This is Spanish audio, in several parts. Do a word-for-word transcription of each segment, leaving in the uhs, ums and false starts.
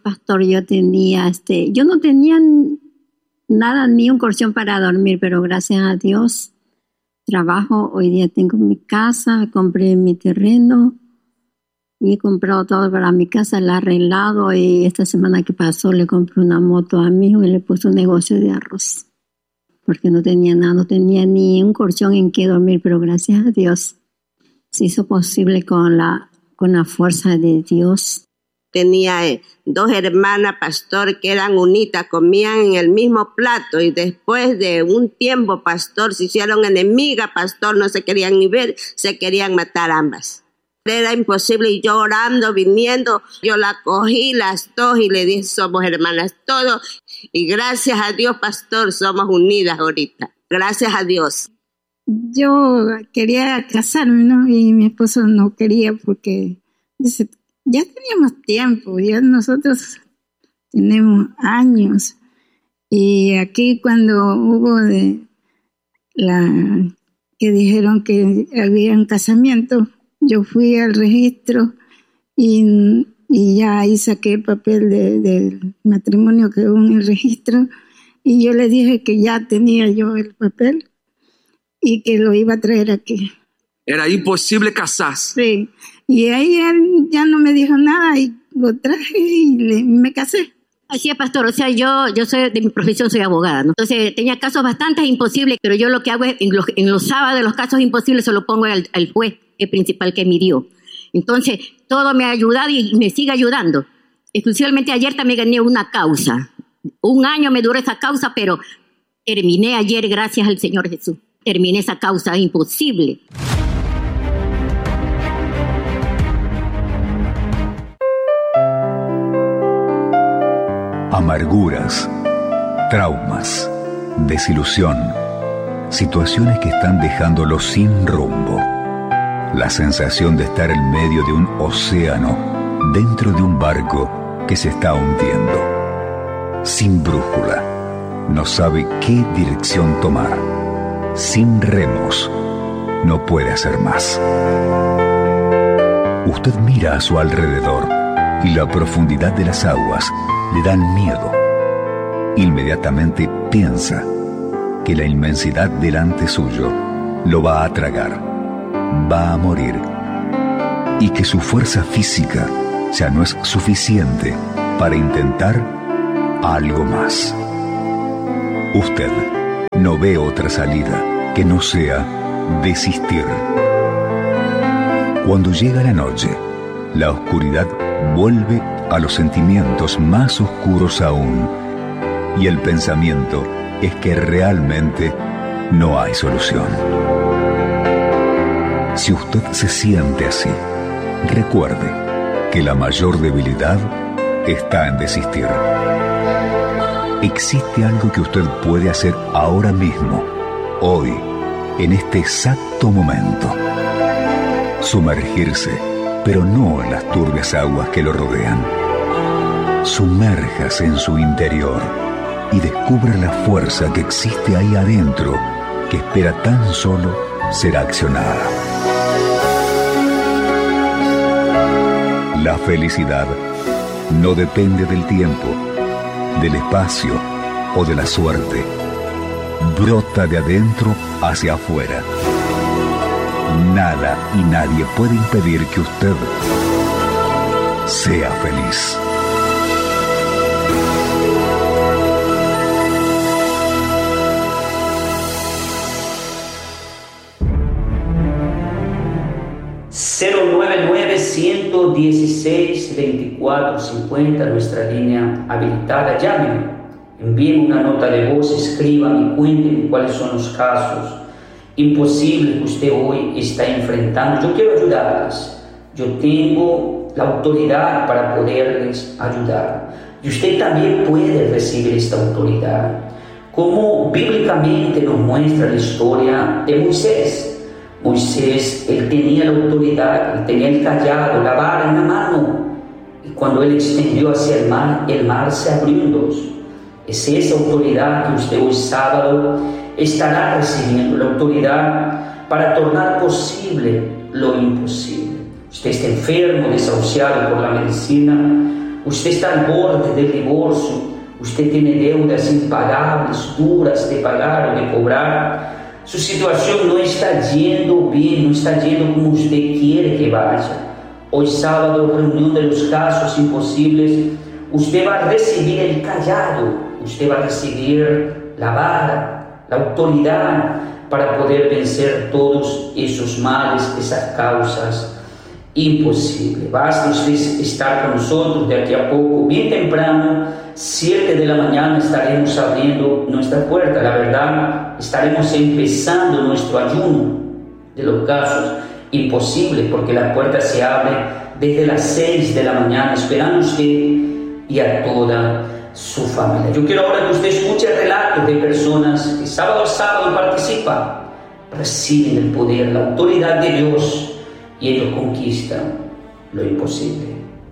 pastor, yo tenía, este, yo no tenía nada, ni un colchón para dormir, pero gracias a Dios, trabajo, hoy día tengo mi casa, compré mi terreno y he comprado todo para mi casa, la he arreglado y esta semana que pasó le compré una moto a mi hijo y le puse un negocio de arroz, porque no tenía nada, no tenía ni un colchón en que dormir, pero gracias a Dios se hizo posible con la, con la fuerza de Dios. Tenía eh, dos hermanas, pastor, que eran unitas, comían en el mismo plato y después de un tiempo, pastor, se hicieron enemigas, pastor, no se querían ni ver, se querían matar ambas. Era imposible y yo orando, viniendo, yo la cogí las dos y le dije, somos hermanas todos y gracias a Dios, pastor, somos unidas ahorita. Gracias a Dios. Yo quería casarme, ¿no? Y mi esposo no quería porque dice, ya teníamos tiempo, ya nosotros tenemos años. Y aquí cuando hubo de la que dijeron que había un casamiento, yo fui al registro y, y ya ahí saqué el papel de, del matrimonio que hubo en el registro y yo le dije que ya tenía yo el papel y que lo iba a traer aquí. Era imposible casarse. Sí, y ahí él ya no me dijo nada y lo traje y le, me casé. Así es, pastor, o sea, yo yo soy de mi profesión, soy abogada, ¿no? Entonces tenía casos bastante imposibles, pero yo lo que hago es, en los, en los sábados, los casos imposibles, se lo pongo al, al juez el principal que me dio. Entonces, todo me ha ayudado y me sigue ayudando. Exclusivamente ayer también gané una causa. Un año me duró esa causa, pero terminé ayer, gracias al Señor Jesús. Terminé esa causa imposible. Amarguras, traumas, desilusión, situaciones que están dejándolo sin rumbo. La sensación de estar en medio de un océano, dentro de un barco que se está hundiendo. Sin brújula, no sabe qué dirección tomar. Sin remos, no puede hacer más. Usted mira a su alrededor y la profundidad de las aguas le dan miedo. Inmediatamente piensa que la inmensidad delante suyo lo va a tragar. Va a morir y que su fuerza física ya no es suficiente para intentar algo más. Usted no ve otra salida que no sea desistir. Cuando llega la noche, la oscuridad vuelve a los sentimientos más oscuros aún y el pensamiento es que realmente no hay solución. Si usted se siente así, recuerde que la mayor debilidad está en desistir. Existe algo que usted puede hacer ahora mismo, hoy, en este exacto momento. Sumergirse, pero no en las turbias aguas que lo rodean. Sumérjase en su interior y descubra la fuerza que existe ahí adentro, que espera tan solo ser accionada. La felicidad no depende del tiempo, del espacio o de la suerte. Brota de adentro hacia afuera. Nada y nadie puede impedir que usted sea feliz. cero nueve nueve, uno uno seis, veinticuatro cincuenta, nuestra línea habilitada. Llámenme, envíen una nota de voz, escriban y cuéntenme cuáles son los casos imposibles que usted hoy está enfrentando. Yo quiero ayudarles. Yo tengo la autoridad para poderles ayudar. Y usted también puede recibir esta autoridad. Como bíblicamente nos muestra la historia de Moisés. Moisés, él tenía la autoridad, él tenía el callado, la vara en la mano. Y cuando él extendió hacia el mar, el mar se abrió en dos. Es esa autoridad que usted hoy sábado estará recibiendo, la autoridad para tornar posible lo imposible. Usted está enfermo, desahuciado por la medicina, usted está al borde del divorcio, usted tiene deudas impagables, duras de pagar o de cobrar, su situación no está yendo bien, no está yendo como usted quiere que vaya. Hoy sábado, reunión de los casos imposibles, usted va a recibir el callado, usted va a recibir la vara, la autoridad para poder vencer todos esos males, esas causas imposibles. Basta usted estar con nosotros de aquí a poco, bien temprano, siete de la mañana estaremos abriendo nuestra puerta. La verdad, estaremos empezando nuestro ayuno de los casos imposibles, porque la puerta se abre desde las seis de la mañana, esperando a usted y a toda su familia. Yo quiero ahora que usted escuche relatos de personas que sábado a sábado participan, reciben el poder, la autoridad de Dios, y ellos conquistan lo imposible.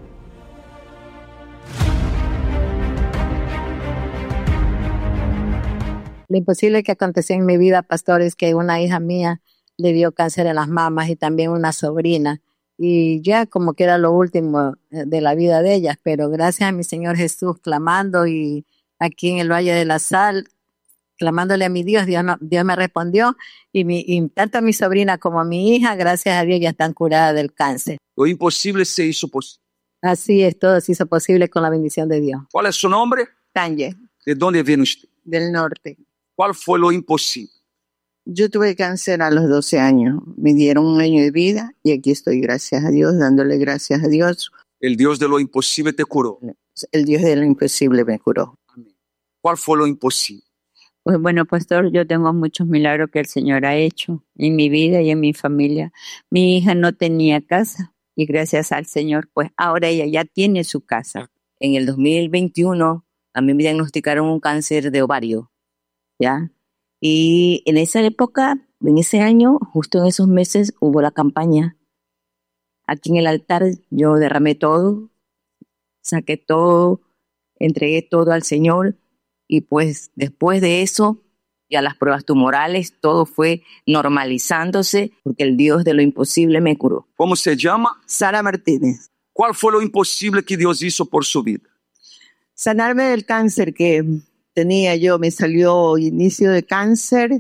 Lo imposible que aconteció en mi vida, pastor, es que una hija mía le dio cáncer en las mamas y también una sobrina. Y ya como que era lo último de la vida de ellas, pero gracias a mi Señor Jesús, clamando y aquí en el Valle de la Sal, clamándole a mi Dios, Dios, no, Dios me respondió y, mi, y tanto a mi sobrina como a mi hija, gracias a Dios, ya están curadas del cáncer. Lo imposible se hizo posible. Así es, todo se hizo posible con la bendición de Dios. ¿Cuál es su nombre? Tanye. ¿De dónde viene usted? Del norte. ¿Cuál fue lo imposible? Yo tuve cáncer a los doce años, me dieron un año de vida y aquí estoy, gracias a Dios, dándole gracias a Dios. El Dios de lo imposible te curó. El Dios de lo imposible me curó. Amén. ¿Cuál fue lo imposible? Pues bueno, pastor, yo tengo muchos milagros que el Señor ha hecho en mi vida y en mi familia. Mi hija no tenía casa y gracias al Señor, pues ahora ella ya tiene su casa. En el dos mil veintiuno a mí me diagnosticaron un cáncer de ovario, ¿ya? Y en esa época, en ese año, justo en esos meses, hubo la campaña. Aquí en el altar yo derramé todo, saqué todo, entregué todo al Señor y pues después de eso, ya las pruebas tumorales, todo fue normalizándose porque el Dios de lo imposible me curó. ¿Cómo se llama? Sara Martínez. ¿Cuál fue lo imposible que Dios hizo por su vida? Sanarme del cáncer que tenía yo, me salió inicio de cáncer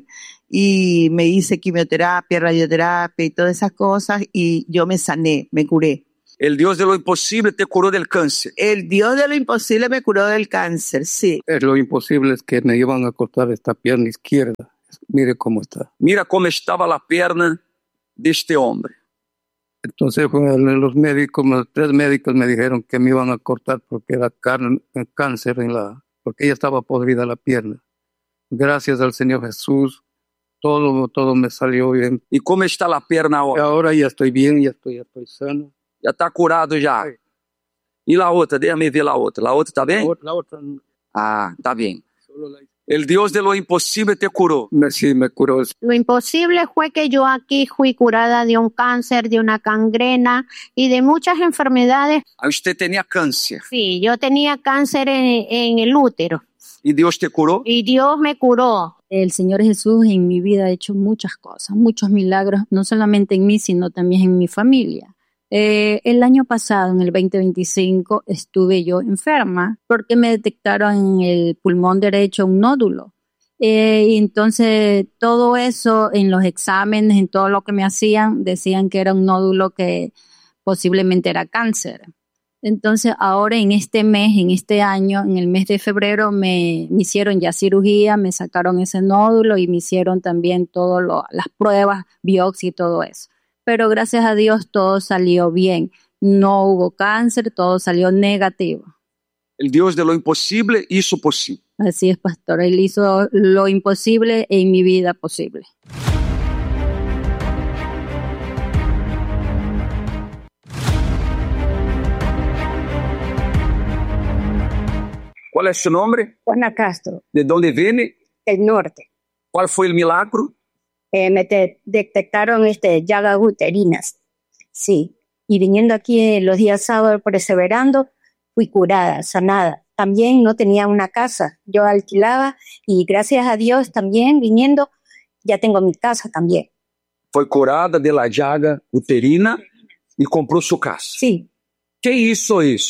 y me hice quimioterapia, radioterapia y todas esas cosas y yo me sané, me curé. El Dios de lo imposible te curó del cáncer. El Dios de lo imposible me curó del cáncer, sí. Lo imposible es que me iban a cortar esta pierna izquierda. Mire cómo está. Mira cómo estaba la pierna de este hombre. Entonces los médicos, los tres médicos me dijeron que me iban a cortar porque era cáncer en la... porque ella estaba podrida la pierna. Gracias al Señor Jesús, todo, todo me salió bien. ¿Y cómo está la pierna ahora? Ahora ya estoy bien, ya estoy, ya estoy sano. Ya está curado ya. Sí. ¿Y la otra? Déjame ver la otra. ¿La otra está bien? La otra, la otra. Ah, está bien. El Dios de lo imposible te curó. Sí, me curó. Lo imposible fue que yo aquí fui curada de un cáncer, de una gangrena y de muchas enfermedades. ¿Usted tenía cáncer? Sí, yo tenía cáncer en, en el útero. ¿Y Dios te curó? Y Dios me curó. El Señor Jesús en mi vida ha hecho muchas cosas, muchos milagros, no solamente en mí, sino también en mi familia. Eh, el año pasado, en el veinte veinticinco, estuve yo enferma porque me detectaron en el pulmón derecho un nódulo. Eh, y entonces todo eso en los exámenes, en todo lo que me hacían, decían que era un nódulo que posiblemente era cáncer. Entonces ahora en este mes, en este año, en el mes de febrero, me, me hicieron ya cirugía, me sacaron ese nódulo y me hicieron también todas las pruebas, biopsia y todo eso. Pero gracias a Dios todo salió bien. No hubo cáncer, todo salió negativo. El Dios de lo imposible hizo posible. Así es, pastor. Él hizo lo imposible en mi vida posible. ¿Cuál es su nombre? Juana Castro. ¿De dónde viene? Del norte. ¿Cuál fue el milagro? Eh, me te detectaron este, llagas uterinas, sí, y viniendo aquí los días sábados perseverando, fui curada, sanada. También no tenía una casa, yo alquilaba y gracias a Dios también viniendo ya tengo mi casa también. Fue curada de la llaga uterina y compró su casa. Sí. ¿Qué hizo eso?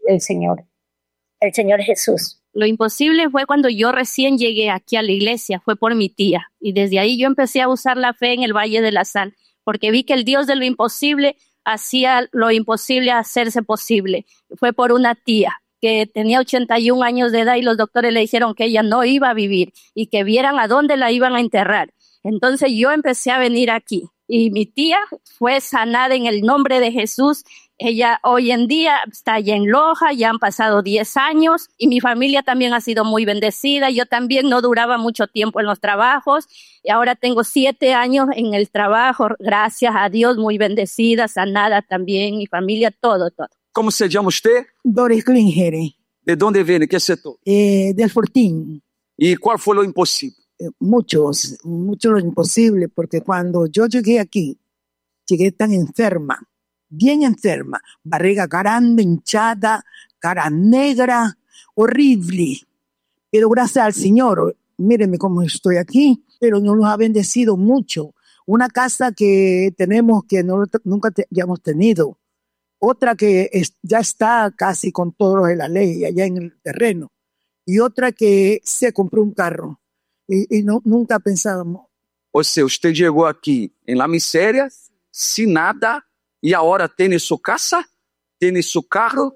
el Señor, el Señor Jesús. Lo imposible fue cuando yo recién llegué aquí a la iglesia, fue por mi tía. Y desde ahí yo empecé a usar la fe en el Valle de la Sal, porque vi que el Dios de lo imposible hacía lo imposible hacerse posible. Fue por una tía que tenía ochenta y un años de edad y los doctores le dijeron que ella no iba a vivir y que vieran a dónde la iban a enterrar. Entonces yo empecé a venir aquí y mi tía fue sanada en el nombre de Jesús. Ella hoy en día está allá en Loja, ya han pasado diez años y mi familia también ha sido muy bendecida. Yo también no duraba mucho tiempo en los trabajos y ahora tengo siete años en el trabajo, gracias a Dios, muy bendecida, sanada también, mi familia, todo, todo. ¿Cómo se llama usted? Doris Klingere. ¿De dónde viene? ¿Qué sector? Eh, del Fortín. ¿Y cuál fue lo imposible? Eh, muchos, mucho lo imposible, porque cuando yo llegué aquí, llegué tan enferma, bien enferma, barriga grande, hinchada, cara negra, horrible. Pero gracias al Señor, mírenme cómo estoy aquí, pero nos ha bendecido mucho. Una casa que tenemos que no, nunca te, hayamos tenido. Otra que es, ya está casi con todos de la ley allá en el terreno. Y otra que se compró un carro. Y, y no, nunca pensábamos. O sea, usted llegó aquí en la miseria, sin nada, y ahora tiene su casa, tiene su carro,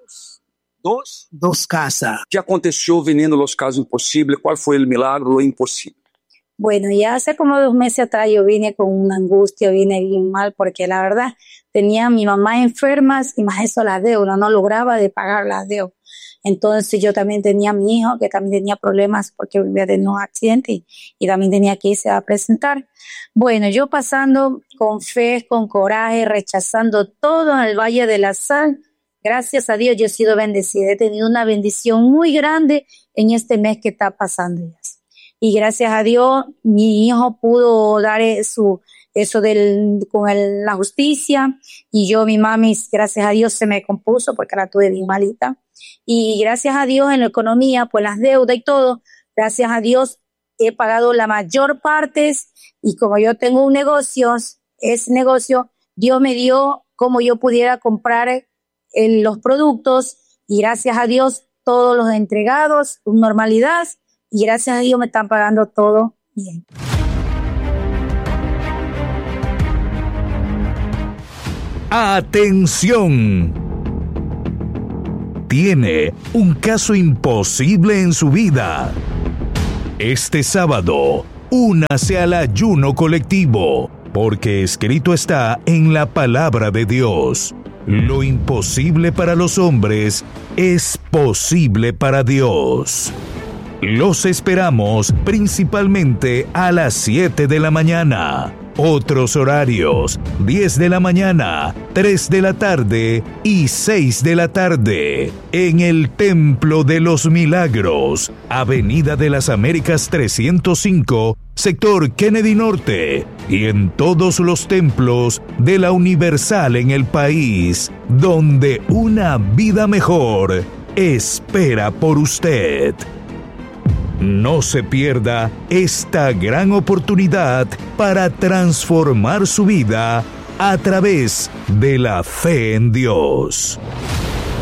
dos. Dos casas. ¿Qué aconteció viniendo los casos imposibles? ¿Cuál fue el milagro, lo imposible? Bueno, ya hace como dos meses atrás yo vine con una angustia, vine bien mal, porque la verdad tenía a mi mamá enferma y más eso la deuda, no lograba de pagar la deuda. Entonces yo también tenía a mi hijo que también tenía problemas porque vivía de un accidente y, y también tenía que irse a presentar. Bueno, yo pasando con fe, con coraje, rechazando todo en el Valle de la Sal, gracias a Dios yo he sido bendecida, he tenido una bendición muy grande en este mes que está pasando ya. Y gracias a Dios, mi hijo pudo dar su, eso del, con el, la justicia. Y yo, mi mami, gracias a Dios, se me compuso porque la tuve bien malita. Y gracias a Dios, en la economía, pues las deudas y todo, gracias a Dios, he pagado la mayor parte. Y como yo tengo un negocio, ese negocio, Dios me dio como yo pudiera comprar el, los productos. Y gracias a Dios, todos los entregados, con normalidad. Y gracias a Dios me están pagando todo bien. ¡Atención! Tiene un caso imposible en su vida. Este sábado, únase al ayuno colectivo, porque escrito está en la palabra de Dios. Lo imposible para los hombres es posible para Dios. Los esperamos principalmente a las siete de la mañana. Otros horarios: diez de la mañana, tres de la tarde y seis de la tarde. En el Templo de los Milagros, Avenida de las Américas trescientos cinco, sector Kennedy Norte. Y en todos los templos de la Universal en el país, donde una vida mejor espera por usted. No se pierda esta gran oportunidad para transformar su vida a través de la fe en Dios.